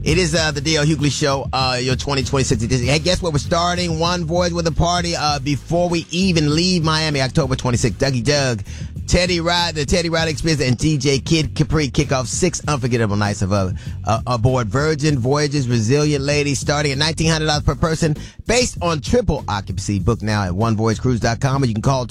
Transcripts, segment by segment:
It is the D.L. Hughley Show, your 2026 edition. Hey, guess what? We're starting One Voyage with a Party before we even leave Miami, October 26th. Dougie Doug, Teddy Riley, the Teddy Riley Experience, and DJ Kid Capri kick off 6 unforgettable nights of aboard Virgin Voyages Resilient Ladies, starting at $1,900 per person, based on triple occupancy. Book now at onevoyagecruise.com, or you can call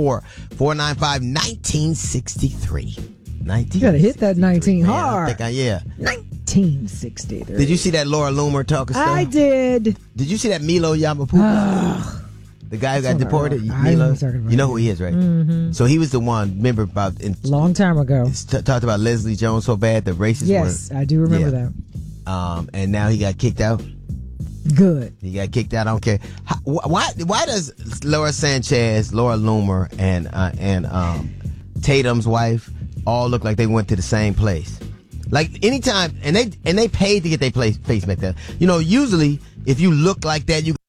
214-495-1963. You gotta hit that 19 hard. Yeah. 1963. Did you see that Laura Loomer talking stuff? I did. Did you see that Milo Yiannopoulos? The guy who got deported? Milo? You know who he is, right? Mm-hmm. So he was the one, remember, about long time ago. Talked about Leslie Jones so bad, the racist one. Yes, I do remember that. And now he got kicked out. Good. He got kicked out. I don't care. Why does Laura Sanchez, Laura Loomer, and Tatum's wife all look like they went to the same place? Like anytime, and they paid to get their face back there. You know, usually if you look like that, you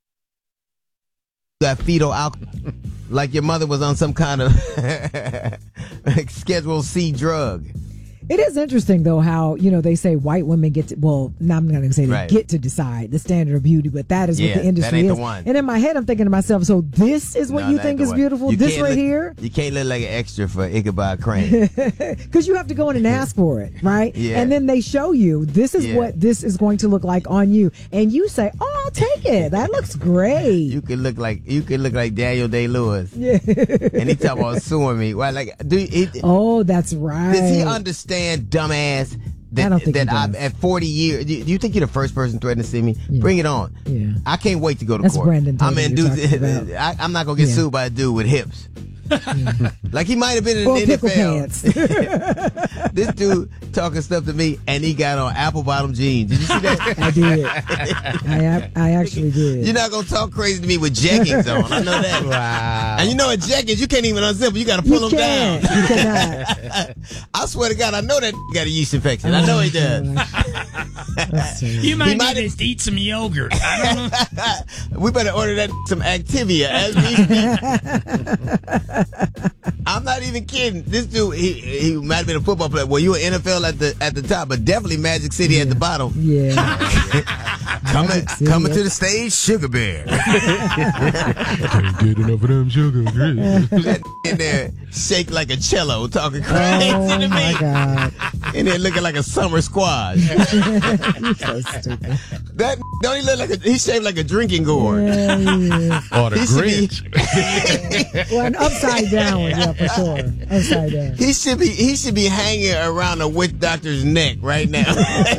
got fetal alcohol, like your mother was on some kind of Schedule C drug. It is interesting, though, how, they say white women get to, well, no, I'm not going to say they get to decide the standard of beauty, but that is what the industry is. The one. And in my head, I'm thinking to myself, so this is what you think is beautiful? This right here? You can't look like an extra for Ichabod Crane. Because you have to go in and ask for it, right? Yeah. And then they show you, this is what this is going to look like on you. And you say, oh, I'll take it. That looks great. You could look like Daniel Day-Lewis. Yeah. And he talking about suing me. Well, oh, that's right. Does he understand, dumbass, that at 40 years, do you think you're the first person threatening to see me? Yeah. Bring it on. Yeah. I can't wait to go to That's court. Brandon Tatum I'm not going to get sued by a dude with hips. Like he might have been in the NFL. This dude talking stuff to me, and he got on apple bottom jeans. Did you see that? I did. I actually did. You're not gonna talk crazy to me with jeggings on. I know that. Wow. And you know what jeggings? You can't even unzip. You got to pull them down. You cannot. I swear to God, I know that got a yeast infection. I know he does. You might need to eat some yogurt. I don't know. We better order that some Activia as we speak. I'm not even kidding. This dude, he might have been a football player. Well, you were NFL at the top, but definitely Magic City at the bottom. Yeah. coming to the stage, Sugar Bear. Can't get enough of them sugar. That in there shake like a cello, talking crazy to me. Oh my God. In there looking like a summer squash. You're so stupid. That don't he look like he shaped like a drinking gourd? Yeah. Or the Grinch. Well, an upside down one, yeah, for sure. Upside down. He should be hanging around a witch doctor's neck right now.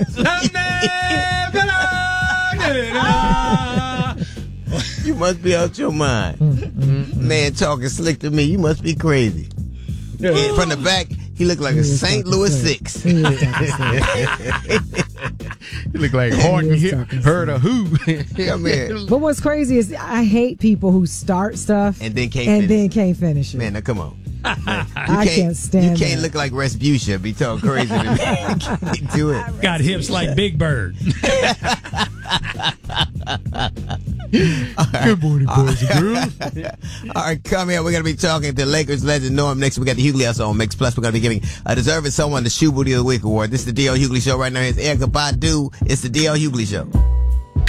You must be out your mind. Man talking slick to me. You must be crazy. And from the back, he looked like a St. Louis 6. You look like Horton heard a who. Come here. But what's crazy is I hate people who start stuff and then can't finish it. Man, now come on. I can't stand You can't that. look like Respucia. Be talking crazy to me. You can't do it. Got hips like Big Bird. Good morning, boys and girls. All right, come here. We're going to be talking to Lakers legend Norm next. We got the Hughley also on Mix Plus. We're going to be giving a deserving someone the Shoe Booty of the Week award. This is the D.L. Hughley Show right now. It's Erykah Badu. It's the D.L. Hughley Show.